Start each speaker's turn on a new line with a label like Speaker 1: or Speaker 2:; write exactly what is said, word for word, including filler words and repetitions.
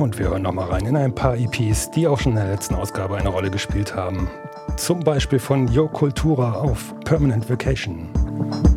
Speaker 1: Und wir hören nochmal rein in ein paar E Ps, die auch schon in der letzten Ausgabe eine Rolle gespielt haben. Zum Beispiel von Yo Cultura auf Permanent Vacation.